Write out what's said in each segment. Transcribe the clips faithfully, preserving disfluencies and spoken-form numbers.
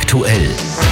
aktuell.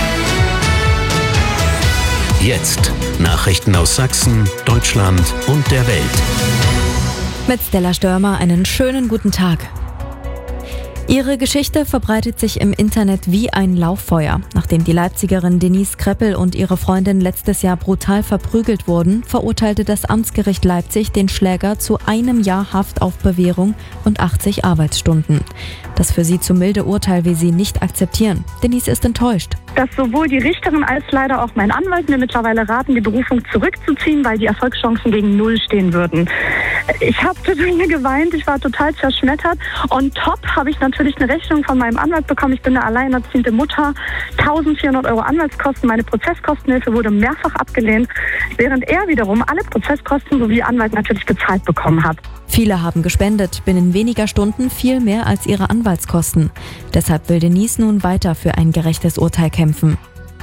Jetzt Nachrichten aus Sachsen, Deutschland und der Welt. Mit Stella Störmer einen schönen guten Tag. Ihre Geschichte verbreitet sich im Internet wie ein Lauffeuer. Nachdem die Leipzigerin Denise Kreppel und ihre Freundin letztes Jahr brutal verprügelt wurden, verurteilte das Amtsgericht Leipzig den Schläger zu einem Jahr Haft auf Bewährung und achtzig Arbeitsstunden. Das für sie zu milde Urteil will sie nicht akzeptieren. Denise ist enttäuscht. Dass sowohl die Richterin als leider auch mein Anwalt mir mittlerweile raten, die Berufung zurückzuziehen, weil die Erfolgschancen gegen Null stehen würden. Ich habe total geweint, ich war total zerschmettert. Und top habe ich natürlich eine Rechnung von meinem Anwalt bekommen. Ich bin eine alleinerziehende Mutter. eintausendvierhundert Euro Anwaltskosten. Meine Prozesskostenhilfe wurde mehrfach abgelehnt, während er wiederum alle Prozesskosten sowie Anwalt natürlich gezahlt bekommen hat. Viele haben gespendet, binnen weniger Stunden viel mehr als ihre Anwaltskosten. Deshalb will Denise nun weiter für ein gerechtes Urteil kämpfen.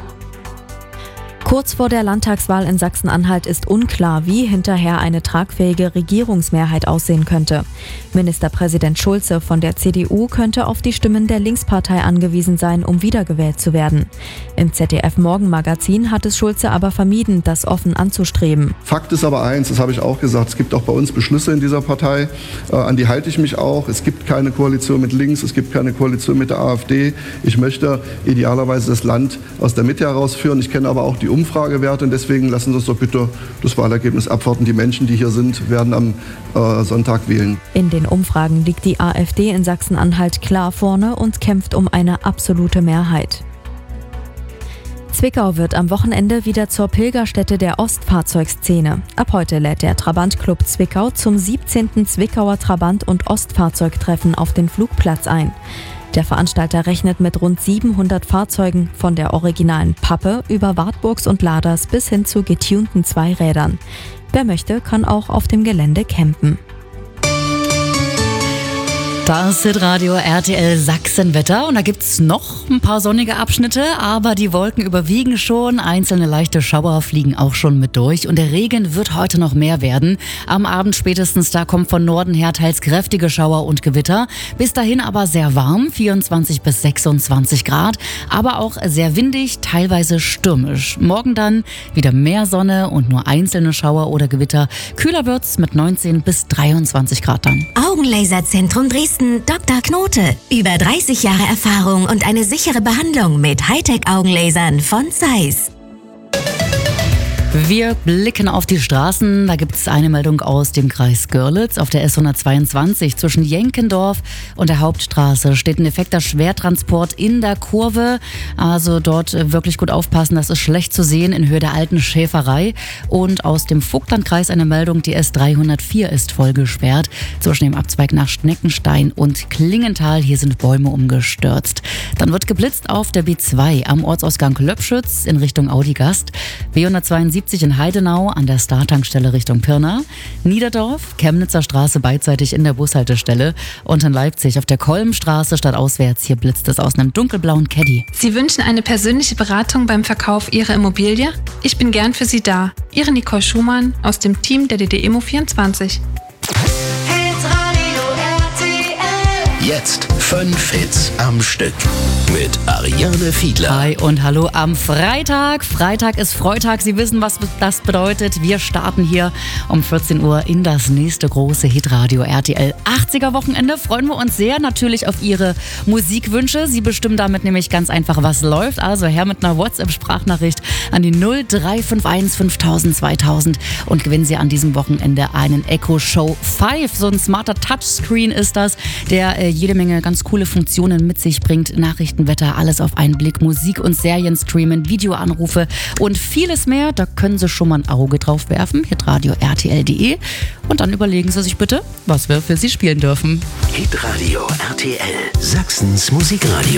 Kurz vor der Landtagswahl in Sachsen-Anhalt ist unklar, wie hinterher eine tragfähige Regierungsmehrheit aussehen könnte. Ministerpräsident Schulze von der C D U könnte auf die Stimmen der Linkspartei angewiesen sein, um wiedergewählt zu werden. Im Z D F-Morgenmagazin hat es Schulze aber vermieden, das offen anzustreben. Fakt ist aber eins, das habe ich auch gesagt, es gibt auch bei uns Beschlüsse in dieser Partei, äh, an die halte ich mich auch. Es gibt keine Koalition mit links, es gibt keine Koalition mit der AfD. Ich möchte idealerweise das Land aus der Mitte herausführen. Ich kenne aber auch die Umfragewerte und deswegen lassen Sie uns doch bitte das Wahlergebnis abwarten. Die Menschen, die hier sind, werden am äh, Sonntag wählen. In den Umfragen liegt die AfD in Sachsen-Anhalt klar vorne und kämpft um eine absolute Mehrheit. Zwickau wird am Wochenende wieder zur Pilgerstätte der Ostfahrzeugszene. Ab heute lädt der Trabant-Club Zwickau zum siebzehnten Zwickauer Trabant- und Ostfahrzeugtreffen auf den Flugplatz ein. Der Veranstalter rechnet mit rund siebenhundert Fahrzeugen, von der originalen Pappe über Wartburgs und Laders bis hin zu getunten Zweirädern. Wer möchte, kann auch auf dem Gelände campen. Das ist Radio R T L Sachsenwetter und da gibt's noch ein paar sonnige Abschnitte, aber die Wolken überwiegen schon, einzelne leichte Schauer fliegen auch schon mit durch und der Regen wird heute noch mehr werden. Am Abend spätestens, da kommt von Norden her teils kräftige Schauer und Gewitter. Bis dahin aber sehr warm, vierundzwanzig bis sechsundzwanzig Grad, aber auch sehr windig, teilweise stürmisch. Morgen dann wieder mehr Sonne und nur einzelne Schauer oder Gewitter. Kühler wird's mit neunzehn bis dreiundzwanzig Grad dann. Augenlaserzentrum Dresden. Doktor Knote. Über dreißig Jahre Erfahrung und eine sichere Behandlung mit Hightech-Augenlasern von Zeiss. Wir blicken auf die Straßen. Da gibt es eine Meldung aus dem Kreis Görlitz. Auf der S hundertzweiundzwanzig zwischen Jenkendorf und der Hauptstraße steht ein defekter Schwertransport in der Kurve. Also dort wirklich gut aufpassen, das ist schlecht zu sehen in Höhe der alten Schäferei. Und aus dem Vogtlandkreis eine Meldung, die S dreihundertvier ist voll gesperrt. Zwischen dem Abzweig nach Schneckenstein und Klingenthal. Hier sind Bäume umgestürzt. Dann wird geblitzt auf der B zwei am Ortsausgang Löbschütz in Richtung Audigast. B hundertzweiundsiebzig in Heidenau an der Star-Tankstelle Richtung Pirna, Niederdorf, Chemnitzer Straße beidseitig in der Bushaltestelle und in Leipzig auf der Kolmstraße stadtauswärts. Hier blitzt es aus einem dunkelblauen Caddy. Sie wünschen eine persönliche Beratung beim Verkauf Ihrer Immobilie? Ich bin gern für Sie da. Ihre Nicole Schumann aus dem Team der D D Immo vierundzwanzig. Jetzt fünf Hits am Stück mit Ariane Fiedler. Hi und hallo am Freitag. Freitag ist Freitag. Sie wissen, was das bedeutet. Wir starten hier um vierzehn Uhr in das nächste große Hitradio R T L achtziger Wochenende. Freuen wir uns sehr natürlich auf Ihre Musikwünsche. Sie bestimmen damit nämlich ganz einfach, was läuft. Also her mit einer WhatsApp-Sprachnachricht an die null drei fünf eins fünftausend zweitausend und gewinnen Sie an diesem Wochenende einen Echo Show fünf. So ein smarter Touchscreen ist das, der äh, jede Menge ganz coole Funktionen mit sich bringt. Nachrichten, Wetter, alles auf einen Blick. Musik und Serien streamen, Videoanrufe und vieles mehr. Da können Sie schon mal ein Auge drauf werfen. hitradio R T L punkt de und dann überlegen Sie sich bitte, was wir für Sie spielen dürfen. Hitradio R T L, Sachsens Musikradio.